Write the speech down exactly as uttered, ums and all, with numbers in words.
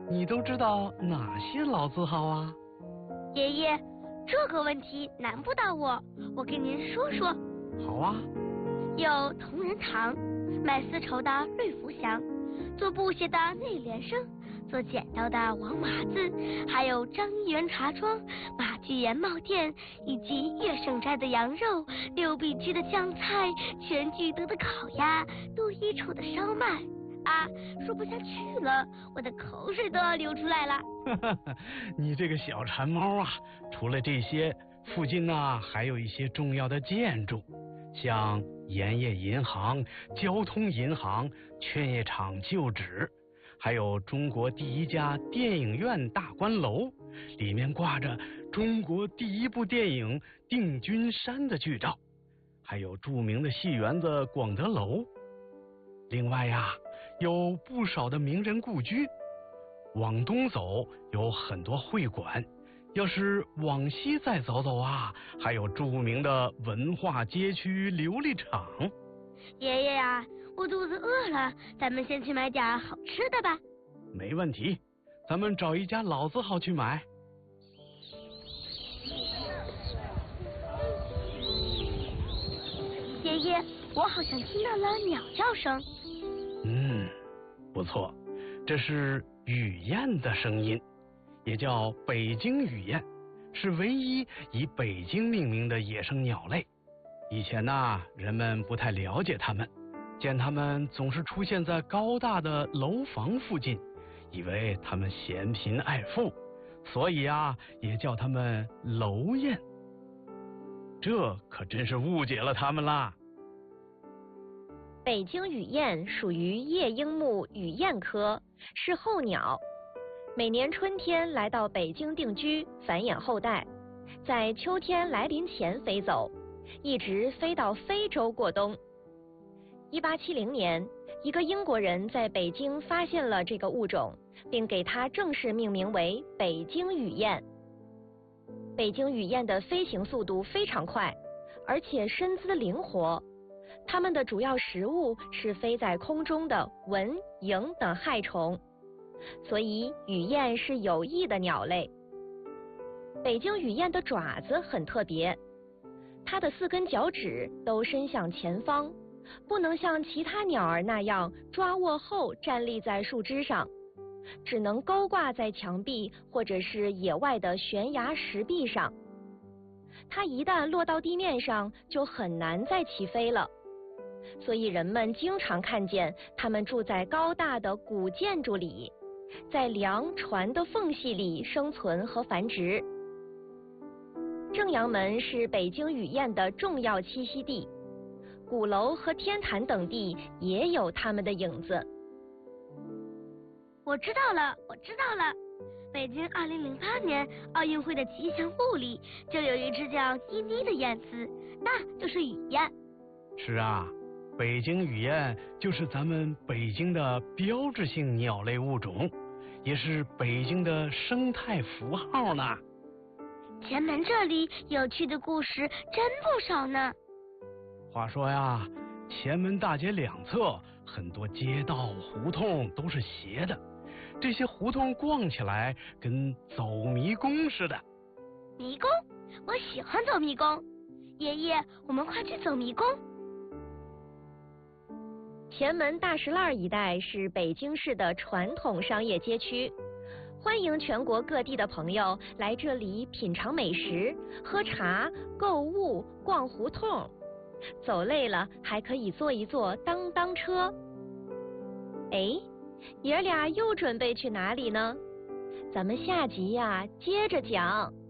你都知道哪些老字号啊？ 爷爷，这个问题难不倒我，我给您说说。 好啊。 有同仁堂，卖丝绸的绿福祥，做布鞋的内联升，做剪刀的王麻子，还有张一元茶庄、马具盐帽店，以及乐盛斋的羊肉、六必居的酱菜、全聚德的烤鸭、杜一楚的烧麦。啊，说不下去了，我的口水都要流出来了。 你这个小馋猫啊，除了这些，附近呢还有一些重要的建筑，像盐业银行、交通银行、劝业场旧址，还有中国第一家电影院大观楼，里面挂着中国第一部电影《定军山》的剧照，还有著名的戏园子广德楼。另外呀，有不少的名人故居。往东走有很多会馆，要是往西再走走啊，还有著名的文化街区琉璃厂。 爷爷呀，我肚子饿了，咱们先去买点好吃的吧。 没问题，咱们找一家老字号去买。 爷爷，我好像听到了鸟叫声。 嗯，不错，这是雨燕的声音，也叫北京雨燕，是唯一以北京命名的野生鸟类。以前呢，人们不太了解它们，见它们总是出现在高大的楼房附近，以为它们嫌贫爱富，所以啊，也叫它们楼燕。这可真是误解了它们啦。 北京雨燕属于夜莺目雨燕科，是候鸟，每年春天来到北京定居，繁衍后代，在秋天来临前飞走，一直飞到非洲过冬。一八七零年，一个英国人在北京发现了这个物种，并给它正式命名为北京雨燕。北京雨燕的飞行速度非常快，而且身姿灵活。它们的主要食物是飞在空中的蚊、蝇等害虫，所以雨燕是有益的鸟类。北京雨燕的爪子很特别，它的四根脚趾都伸向前方，不能像其他鸟儿那样抓握后站立在树枝上，只能勾挂在墙壁或者是野外的悬崖石壁上。它一旦落到地面上，就很难再起飞了。所以人们经常看见它们住在高大的古建筑里，在梁船的缝隙里生存和繁殖。正阳门是北京雨燕的重要栖息地，鼓楼和天坛等地也有它们的影子。 我知道了，我知道了。北京二零零八年奥运会的吉祥物里就有一只叫妮妮的燕子，那就是雨燕。 是啊，北京雨燕就是咱们北京的标志性鸟类物种，也是北京的生态符号呢。 前门这里有趣的故事真不少呢。 话说呀，前门大街两侧很多街道胡同都是斜的，这些胡同逛起来跟走迷宫似的。 迷宫？我喜欢走迷宫。爷爷，我们快去走迷宫。 前门大石栏一带是北京市的传统商业街区，欢迎全国各地的朋友来这里品尝美食、喝茶、购物、逛胡同。走累了还可以坐一坐当当车。哎，爷俩又准备去哪里呢？咱们下集呀，接着讲。